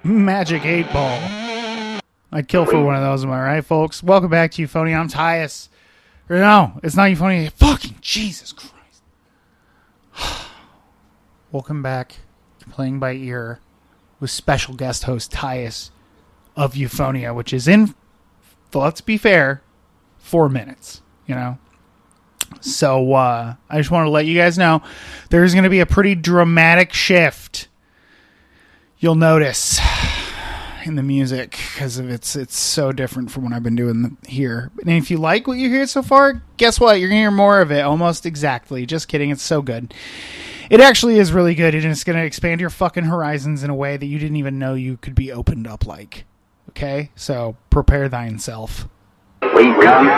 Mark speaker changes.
Speaker 1: Magic 8 Ball. I'd kill for one of those, am I right, folks? Welcome back to Euphonia. I'm Tyus. Or no, it's not Euphonia. Fucking Jesus Christ. Welcome back to Playing by Ear with special guest host Tyus of Euphonia, which is in, let's be fair, 4 minutes, you know? So I just want to let you guys know there's going to be a pretty dramatic shift. You'll notice in the music because of it's so different from what I've been doing here. And if you like what you hear so far, guess what? You're going to hear more of it almost exactly. Just kidding. It's so good. It actually is really good, and it's going to expand your fucking horizons in a way that you didn't even know you could be opened up like. Okay? So prepare thyself.